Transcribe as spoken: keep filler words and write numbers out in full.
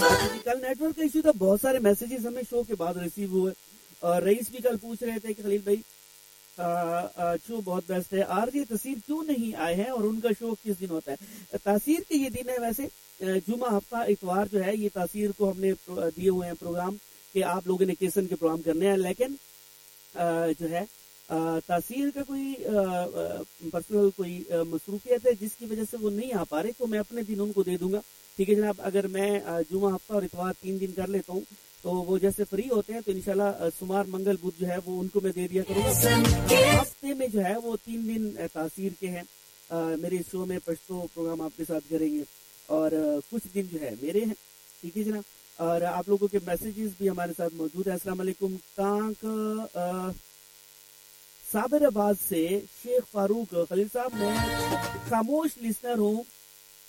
कल नेटवर्क का इशू था, बहुत सारे मैसेजेस हमें शो के बाद रिसीव हुए और रईस भी कल पूछ रहे थे कि खलील भाई शो बहुत बेस्ट है, आरजे तसीर क्यों नहीं आए हैं और उनका शो किस दिन होता है। तासीर के ये दिन है, वैसे जुमा हफ्ता इतवार जो है ये तासीर को हमने दिए हुए हैं प्रोग्राम कि आप लोगों ने केसन के प्रोग्राम करने हैं, लेकिन जो है तासीर का कोई पर्सनल कोई मसरूफियत है जिसकी वजह से वो नहीं आ पा रहे, तो मैं अपने दिन उनको दे दूंगा। ठीक है जनाब, अगर मैं जुमा हफ्ता और इतवार तीन दिन कर लेता हूँ तो वो जैसे फ्री होते हैं तो इंशाल्लाह सुमार मंगल बुध जो है वो उनको मैं दे दिया करूँगा। हफ्ते में जो है वो तीन दिन तासीर के हैं, मेरे शो में पश्तो प्रोग्राम आपके साथ करेंगे और कुछ दिन जो है मेरे हैं। ठीक है जनाब, और आप लोगों के मैसेजेस भी हमारे साथ मौजूद है। अस्सलाम वालेकुम। तांक साबराबाद से शेख फारूक, खलील साहब मैं खामोश लिसनर हूँ,